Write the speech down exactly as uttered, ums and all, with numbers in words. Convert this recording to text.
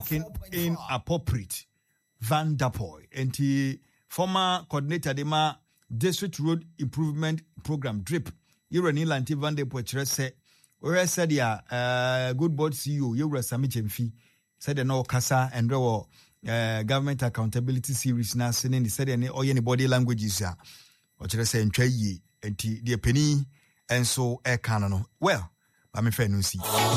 parking inappropriate. Van der Poy, and the former coordinator de ma District Road Improvement Program DRIP. You're an Lanti Van der Poy say, where I said, yeah, uh, good board C E O, you're a Samich fee, said no Casa and uh, government accountability series now sending the said any or any body languages, yeah, or should I say, and the penny and so air canon. Well, I'm a fan, see.